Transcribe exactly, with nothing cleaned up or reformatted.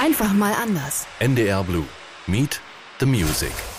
Einfach mal anders. N D R Blue. Meet the Music.